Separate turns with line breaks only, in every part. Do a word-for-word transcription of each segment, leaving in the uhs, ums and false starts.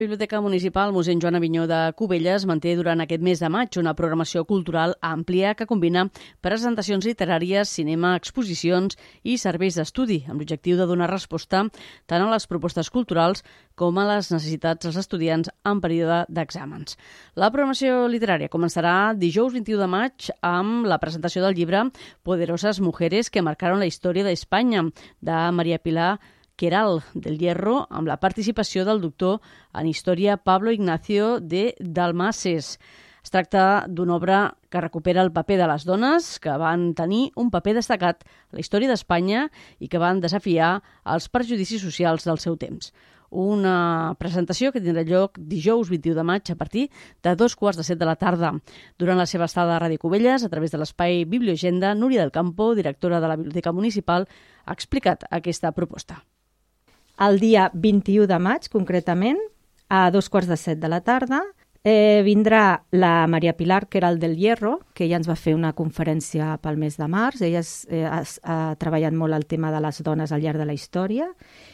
La Biblioteca Municipal Mossèn Joan Avinyó de Cubelles manté durant aquest mes de maig una programació cultural àmplia que combina presentacions literàries, cinema, exposicions i serveis d'estudi, amb l'objectiu de donar resposta tant a les propostes culturals com a les necessitats dels estudiants en període d'exàmens. La programació literària començarà dijous vint-i-u de maig amb la presentació del llibre Poderosas mujeres que marcaron la història d'Espanya, de María Pilar Queral del Hierro, amb la participació del doctor en Història Pablo Ignacio de Dalmases. Es tracta d'una obra que recupera el paper de les dones que van tenir un paper destacat a la història d'Espanya i que van desafiar els prejudicis socials del seu temps. Una presentació que tindrà lloc dijous vint-i-u de maig a partir de dos quarts de set de la tarda. Durant la seva estada a Ràdio Cubelles, a través de l'espai Bibliogenda, Núria del Campo, directora de la Biblioteca Municipal, ha explicat aquesta proposta.
El dia vint-i-u de maig, concretament, a dos quarts de set de la tarda, eh, vindrà la María Pilar Queral del Hierro, que ja ens va fer una conferència pel mes de març. Ella es, eh, has, ha treballat molt el tema de les dones al llarg de la història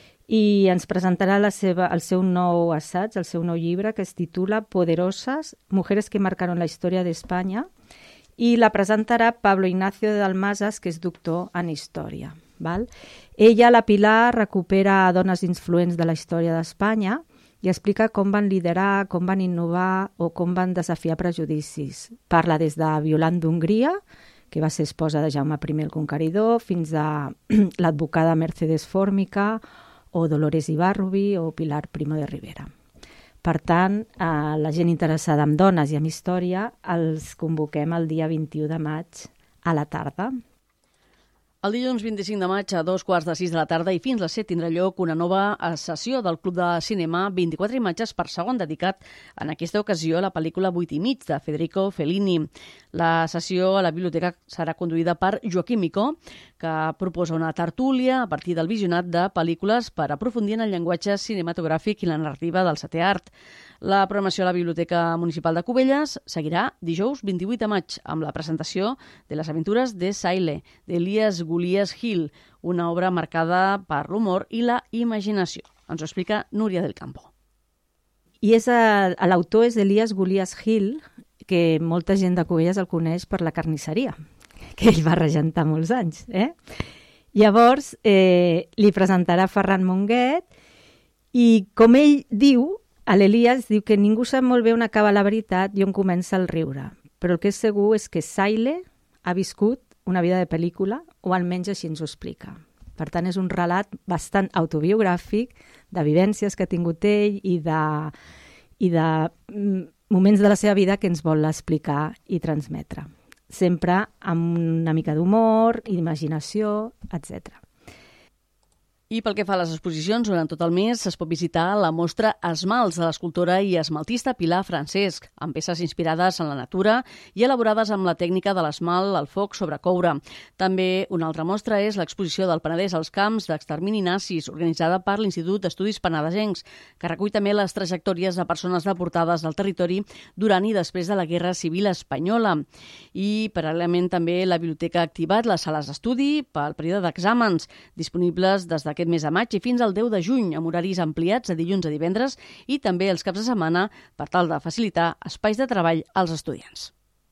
i ens presentarà la seva, el seu nou assaig, el seu nou llibre, que es titula Poderosas, mujeres que marcaron la història d'Espanya, i la presentarà Pablo Ignacio de Dalmases, que és doctor en història. Val? Ella, la Pilar, recupera dones influents de la història d'Espanya i explica com van liderar, com van innovar o com van desafiar prejudicis. Parla des de Violant d'Hongria, que va ser esposa de Jaume primer el Conqueridor, fins a l'advocada Mercedes Fórmica o Dolores Ibarrubi o Pilar Primo de Rivera. Per tant, a la gent interessada en dones i en història els convoquem el dia vint-i-u de maig a la tarda.
El dilluns vint-i-cinc de maig a dos quarts de sis de la tarda i fins les set tindrà lloc una nova sessió del Club de Cinema vint-i-quatre imatges per segon, dedicat en aquesta ocasió a la pel·lícula Vuit i mig de Federico Fellini. La sessió a la biblioteca serà conduïda per Joaquim Micó, que proposa una tertúlia a partir del visionat de pel·lícules per aprofundir en el llenguatge cinematogràfic i la narrativa del setè art. La programació a la Biblioteca Municipal de Cubelles seguirà dijous vint-i-vuit de maig amb la presentació de les aventures de Saile, d'Elias Gullies Hill, una obra marcada per l'humor i la imaginació. Ens ho explica Núria del Campo.
I és a, a l'autor és Elias Gullies Hill, que molta gent de Cubelles el coneix per la carnisseria, que ell va regentar molts anys. Eh? Llavors, eh, li presentarà Ferran Monguet i, com ell diu, a l'Elias diu que ningú sap molt bé on acaba la veritat i on comença el riure, però el que és segur és que Saile ha viscut una vida de pel·lícula, o almenys així ens ho explica. Per tant, és un relat bastant autobiogràfic de vivències que ha tingut ell i de, i de moments de la seva vida que ens vol explicar i transmetre. Sempre amb una mica d'humor, imaginació, etcètera.
I pel que fa a les exposicions, durant tot el mes es pot visitar la mostra Esmalts de l'escultora i esmaltista Pilar Francesc, amb peces inspirades en la natura i elaborades amb la tècnica de l'esmalt al foc sobre coure. També una altra mostra és l'exposició del Penedès als camps d'extermini nazis, organitzada per l'Institut d'Estudis Penedesencs, que recull també les trajectòries de persones deportades del territori durant i després de la Guerra Civil Espanyola. I, paral·lelament, també la biblioteca ha activat les sales d'estudi pel període d'exàmens, disponibles des de aquest mes de maig i fins al deu de juny, amb horaris ampliats de dilluns a divendres i també els caps de setmana per tal de facilitar espais de treball als estudiants.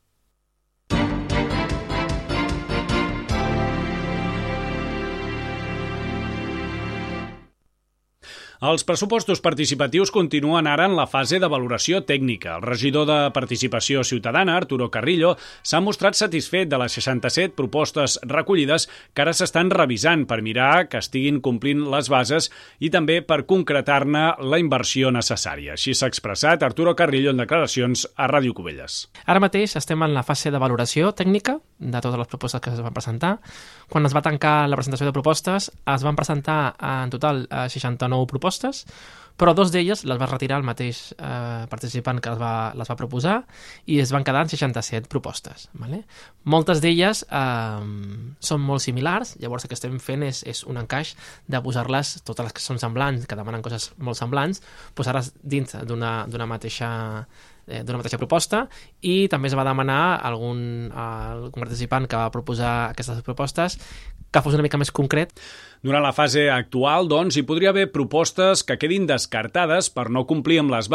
Els pressupostos participatius continuen ara en la fase de valoració tècnica. El regidor de Participació Ciutadana, Arturo Carrillo, s'ha mostrat satisfet de les seixanta-set propostes recollides que ara s'estan revisant per mirar que estiguin complint les bases i també per concretar-ne la inversió necessària. Així s'ha expressat Arturo Carrillo en declaracions a Ràdio Cubelles.
Ara mateix estem en la fase de valoració tècnica de totes les propostes que es van presentar. Quan es va tancar la presentació de propostes, es van presentar en total seixanta-nou propostes, però dos d'elles les va retirar el mateix eh, participant que les va, les va proposar i es van quedar en seixanta-set propostes. Vale? Moltes d'elles eh, són molt similars, llavors el que estem fent és, és un encaix de posar-les, totes les que són semblants, que demanen coses molt semblants, posar-les dins d'una, d'una mateixa d'una mateixa proposta, i també es va demanar a algun, a algun participant que va proposar aquestes propostes que fos una mica més concret.
Durant la fase actual, doncs, hi podria haver propostes que quedin descartades descartades per no complir amb les